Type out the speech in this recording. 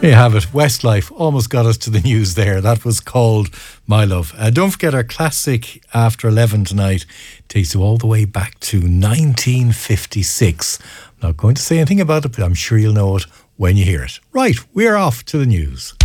There you have it. Westlife almost got us to the news there. That was called My Love. Don't forget our classic After 11 tonight takes you all the way back to 1956. I'm not going to say anything about it, but I'm sure you'll know it when you hear it. Right, we're off to the news.